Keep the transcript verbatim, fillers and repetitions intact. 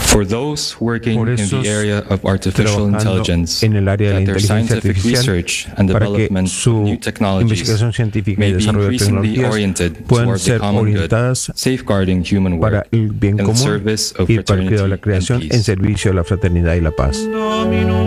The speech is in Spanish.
For those working Por in esos the area of artificial trabajando intelligence, en el área de la that their inteligencia scientific artificial, research and para que development of su new technologies investigación científica y may be desarrollo de increasingly tecnologías oriented puedan toward the ser common good, orientadas safeguarding human para work el bien in común service of y para el cuidado de la fraternity and creación en peace. servicio de la fraternidad y la paz.